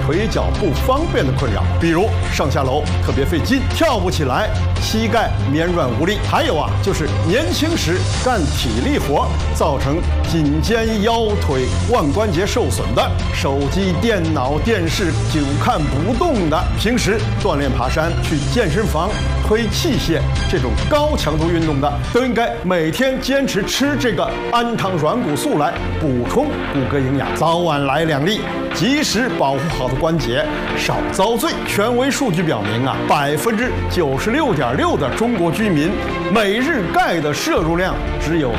腿脚不方便的困扰，比如上下楼特别费劲，跳不起来，膝盖绵软无力。还有就是年轻时干体力活造成颈肩腰腿腕关节受损的，手机、电脑、电视久看不动的，平时锻炼爬山、去健身房推器械这种高强度运动的，都应该每天坚持吃这个氨糖软骨素来补充骨骼营养，早晚来2粒，及时保护好的关节，少遭罪。权威数据表明96.6%的中国居民每日钙的摄入量只有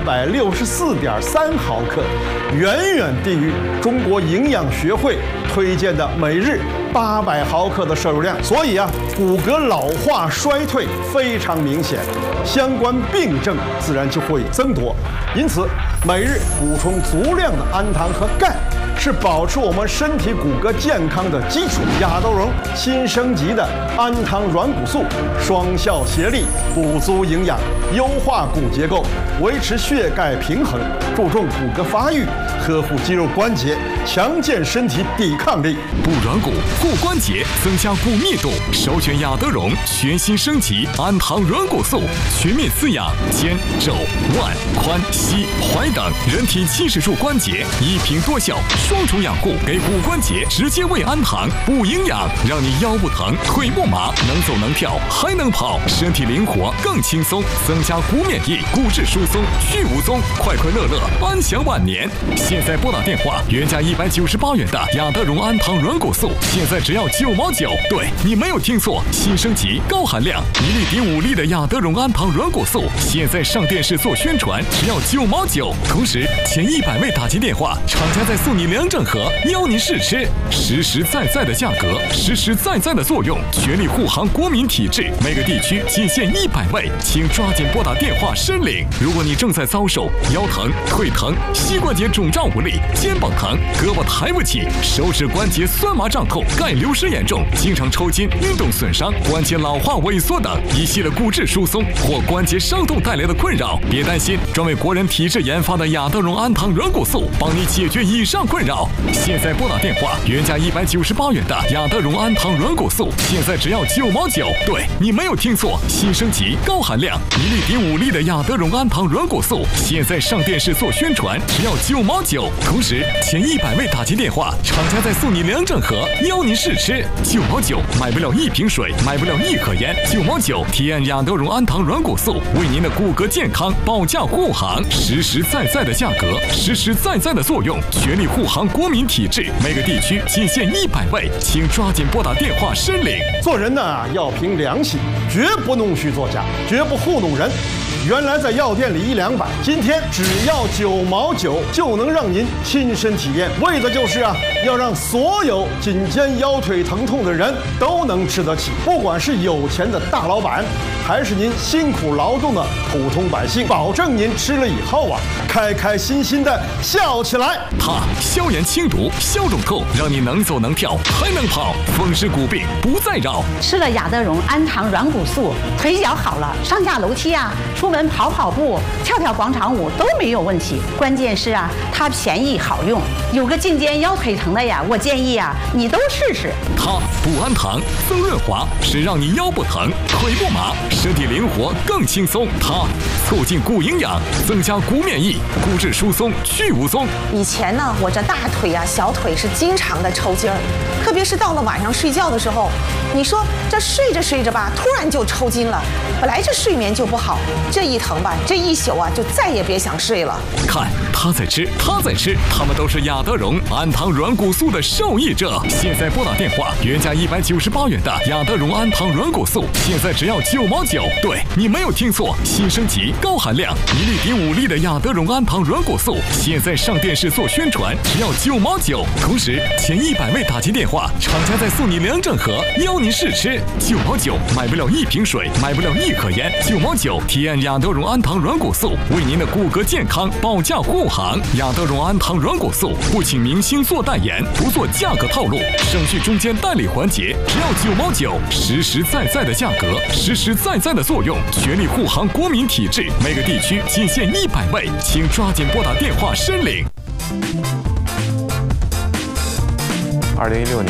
364.3毫克，远远低于中国营养学会推荐的每日800毫克的摄入量。所以骨骼老化衰退非常明显，相关病症自然就会增多。因此，每日补充足量的氨糖和钙是保持我们身体骨骼健康的基础。亚洲龙新升级的氨糖软骨素，双效协力，补足营养，优化骨结构，维持血钙平衡，注重骨骼发育，呵护肌肉关节，强健身体抵抗力。 补软骨、护关节，增加骨密度，首选亚德荣全新升级氨糖软骨素，全面滋养肩、肘、腕、髋、膝、踝等人体70处关节，一瓶多效，双重养护，给骨关节直接喂氨糖，补营养，让你腰不疼、腿不麻，能走能跳，还能跑，身体灵活更轻松，增加骨免疫，骨质疏松，去无踪，快快乐乐，安享晚年。现在拨打电话，原价198元的亚德荣氨糖软骨素，现在只要9毛9。对，你没有听错，新升级高含量1粒抵5粒的亚德荣氨糖软骨素，现在上电视做宣传，只要9毛9。同时，前100位打进电话，厂家再送你2整盒，邀您试吃，实实在在的价格，实实在在的作用，全力护航国民体质。每个地区仅限100位，请抓紧拨打电话申领。如果你正在遭受腰疼、腿疼、膝关节肿胀无力、肩膀疼、胳膊抬不起、手指关节酸麻胀痛、钙流失严重、经常抽筋、运动损伤、关节老化萎缩等一系列骨质疏松或关节伤痛带来的困扰，别担心，专为国人体质研发的亚德荣氨糖软骨素帮你解决以上困扰。现在拨打电话，原价198元的亚德荣氨糖软骨素，现在只要9毛9。对，你没有听错，新升级高含量1粒抵5粒的亚德荣氨糖软骨素，现在上电视做宣传，只要9毛9。同时，前100位打进电话，厂家再送你2整盒，邀您试吃。9毛9，买不了1瓶水，买不了1盒烟，9毛9，体验亚德荣氨糖软骨素，为您的骨骼健康保驾护航，实实在在的价格，实实在在的作用，全力护航国民体质。每个地区仅限100位，请抓紧拨打电话申领。 做人呢，要凭良心，绝不弄虚作假，绝不糊弄人。原来在药店里100-200，今天只要9毛9就能让您亲身体验，为的就是要让所有颈肩腰腿疼痛的人都能吃得起，不管是有钱的大老板，还是您辛苦劳动的普通百姓，保证您吃了以后开开心心的笑起来。 它消炎清毒，消肿痛，让你能走能跳，还能跑，风湿骨病不再扰。 吃了亚德荣氨糖软骨素，腿脚好了，上下楼梯出门跑步、跳广场舞都没有问题。关键是它便宜好用。有个颈肩腰腿疼的我建议你都试试。 它补氨糖、增润滑，是让你腰不疼、腿不麻，身体灵活更轻松。它促进骨营养，增加骨免疫，骨质疏松去无踪。 以前呢，我这大腿小腿是经常的抽筋儿，特别是到了晚上睡觉的时候，你说这睡着睡着突然就抽筋了，本来这睡眠就不好，这一疼这一宿就再也别想睡了。 看他在吃，他在吃，他们都是亚德荣氨糖软骨素的受益者。现在拨打电话，原价198元的亚德荣氨糖软骨素，现在只要9毛9。对，你没有听错，新升级高含量1粒抵5粒的亚德荣氨糖软骨素，现在上电视做宣传，只要9毛9。同时，前100位打进电话，厂家再送你2整盒，邀您试吃。9毛9，买不了1瓶水，买不了1盒烟，9毛9，体验亚德荣氨糖软骨素，为您的骨骼健康保驾护航。亚德荣氨糖软骨素不请明星做代言，不做价格套路，省去中间代理环节，只要9毛9，实实在在的价格，实实在在的作用，全力护航国民体质。每个地区仅限100位，请抓紧拨打电话申领。 2016年